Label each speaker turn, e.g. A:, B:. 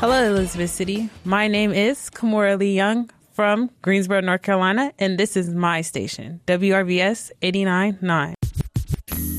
A: Hello, Elizabeth City. My name is Kamora Lee Young from Greensboro, North Carolina, and this is my station, WRVS 89.9.